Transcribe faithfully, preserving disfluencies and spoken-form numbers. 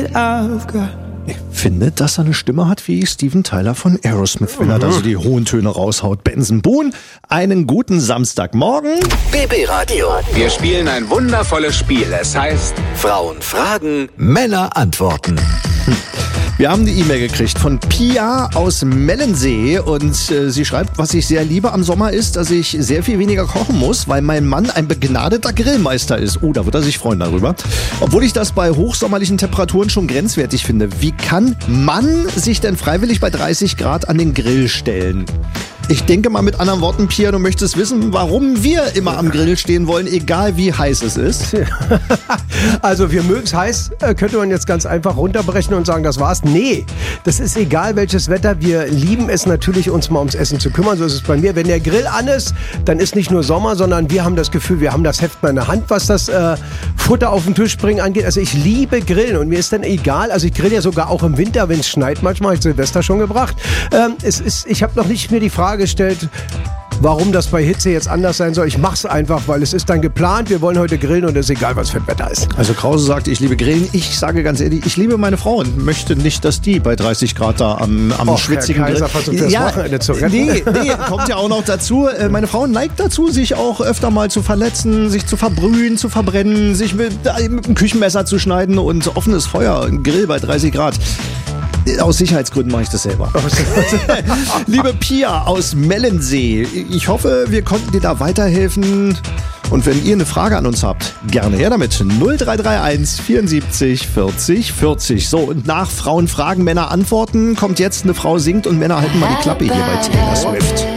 Ich finde, dass er eine Stimme hat wie Steven Tyler von Aerosmith, wenn er da so die hohen Töne raushaut. Benson Boone, einen guten Samstagmorgen. B B Radio. Wir spielen ein wundervolles Spiel. Es heißt Frauen fragen, Männer antworten. Wir haben die E-Mail gekriegt von Pia aus Mellensee und äh, sie schreibt, was ich sehr liebe am Sommer ist, dass ich sehr viel weniger kochen muss, weil mein Mann ein begnadeter Grillmeister ist. Oh, da wird er sich freuen darüber. Obwohl ich das bei hochsommerlichen Temperaturen schon grenzwertig finde. Wie kann Mann sich denn freiwillig bei dreißig Grad an den Grill stellen? Ich denke mal mit anderen Worten, Pia, du möchtest wissen, warum wir immer am Grill stehen wollen, egal wie heiß es ist. Also wir mögen es heiß, könnte man jetzt ganz einfach runterbrechen und sagen, das war's. Nee, das ist egal welches Wetter. Wir lieben es natürlich, uns mal ums Essen zu kümmern. So ist es bei mir. Wenn der Grill an ist, dann ist nicht nur Sommer, sondern wir haben das Gefühl, wir haben das Heft mal in der Hand, was das äh, Futter auf den Tisch bringen angeht. Also ich liebe Grillen und mir ist dann egal. Also ich grill ja sogar auch im Winter, wenn es schneit. Manchmal habe ich Silvester schon gebracht. Ähm, es ist, ich habe noch nicht mir die Frage gestellt, warum das bei Hitze jetzt anders sein soll. Ich mach's einfach, weil es ist dann geplant. Wir wollen heute grillen und es ist egal, was für ein Wetter ist. Also Krause sagt, ich liebe Grillen. Ich sage ganz ehrlich, ich liebe meine Frau und möchte nicht, dass die bei dreißig Grad da am, am Och, schwitzigen Herr Kaiser, Grill... versucht das ja, Wochenende zu retten. Nee, nee, kommt ja auch noch dazu. Meine Frau neigt dazu, sich auch öfter mal zu verletzen, sich zu verbrühen, zu verbrennen, sich mit, mit einem Küchenmesser zu schneiden und offenes Feuer, ein Grill bei dreißig Grad. Aus Sicherheitsgründen mache ich das selber. Liebe Pia aus Mellensee, ich hoffe, wir konnten dir da weiterhelfen. Und wenn ihr eine Frage an uns habt, gerne her damit. null drei drei eins vierundsiebzig vierzig vierzig. So, und nach Frauen fragen, Männer antworten, kommt jetzt eine Frau singt und Männer halten mal die Klappe hier bei Taylor Swift.